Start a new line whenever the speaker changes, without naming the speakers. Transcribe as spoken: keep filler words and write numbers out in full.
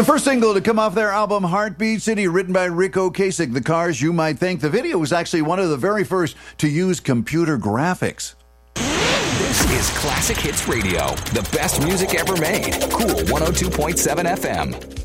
The first single to come off their album Heartbeat City, written by Rick Ocasek, The Cars You Might Think. The video was actually one of the very first to use computer graphics.
This is Classic Hits Radio, the best music ever made. Cool one oh two point seven F M.